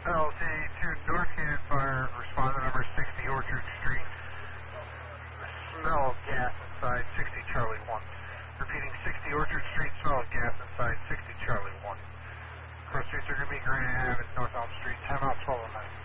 LT2 North Canyon Fire, responder number 60 Orchard Street. Smell of gas inside 60 Charlie 1. Repeating 60 Orchard Street, smell of gas inside 60 Charlie 1. Cross streets are going to be Grand Ave and North Elm Street, 10 out 1209.